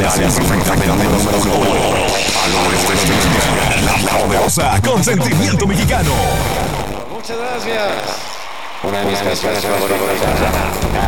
Gracias perfectamente número uno. A lo de la poderosa Consentimiento Mexicano. Muchas gracias. Una de mis canciones favoritas.